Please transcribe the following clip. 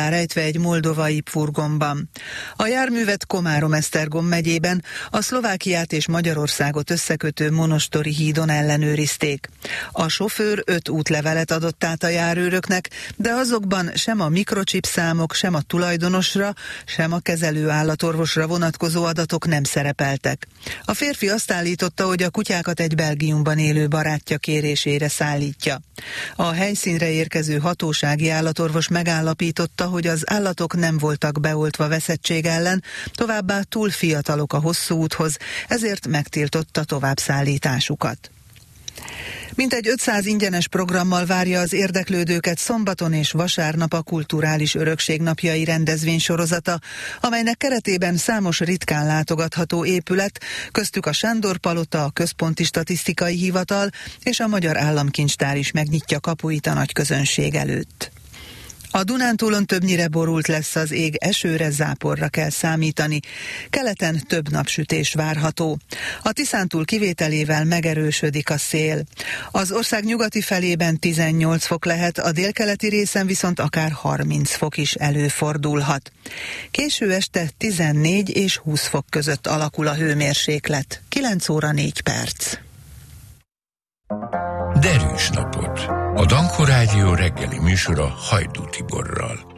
rejtve egy moldovai furgonban. A járművet Komárom-Esztergom megyében, a Szlovákiát és Magyarországot összekötő Monostori hídon ellenőrizték. A sofőr 5 útlevelet adott át a járőröknek, de azokban sem a mikrochip számok, sem a tulajdonosra, sem a kezelő állatorvosra vonatkozó adatok nem szerepeltek. A férfi azt állította, hogy a kutyákat egy Belgiumban élő barátja kérésére szállítja. A helyszínre érkező hatósági állatorvos megállapította, hogy az állatok nem voltak beoltva veszettség ellen, továbbá túl fiatalok a hosszú úthoz, ezért megtiltotta továbbszállításukat. Mintegy 500 ingyenes programmal várja az érdeklődőket szombaton és vasárnap a Kulturális Örökség Napjai rendezvénysorozata, amelynek keretében számos ritkán látogatható épület, köztük a Sándor-palota, a Központi Statisztikai Hivatal és a Magyar Államkincstár is megnyitja kapuit a nagy közönség előtt. A Dunántúlon többnyire borult lesz az ég, esőre, záporra kell számítani. Keleten több napsütés várható. A Tiszántúl kivételével megerősödik a szél. Az ország nyugati felében 18 fok lehet, a délkeleti részen viszont akár 30 fok is előfordulhat. Késő este 14 és 20 fok között alakul a hőmérséklet. 9 óra 4 perc. Derűs napot! A Danko Rádió reggeli műsora Hajdú Tiborral.